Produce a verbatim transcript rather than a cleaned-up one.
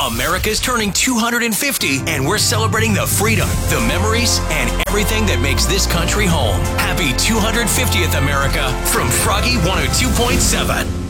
America's turning two hundred fifty, and we're celebrating the freedom, the memories, and everything that makes this country home. Happy two hundred fiftieth, America, from Froggy one oh two point seven.